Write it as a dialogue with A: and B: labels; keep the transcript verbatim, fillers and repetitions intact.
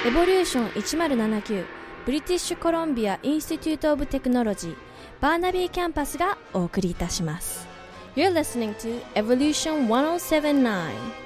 A: エボリューションいちまるななきゅうブリティッシュコロンビアインスティテュートオブテクノロジーバーナビーキャンパスがお送りいたします。 You're listening to Evolution ひゃくななじゅうなな